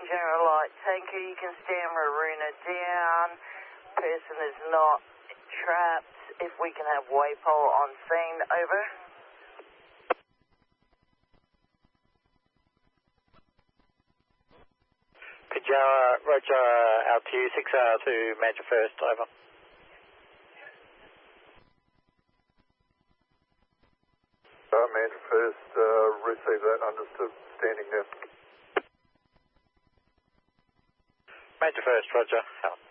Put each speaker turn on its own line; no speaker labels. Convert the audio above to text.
General Light Tanker, you can stand Maruna down. Person is not trapped. If we can have Waypole on scene, over.
Pajara, Roger, altitude 6 Major First, over.
Major First, receive that, understood, standing there.
Major First, Roger, out.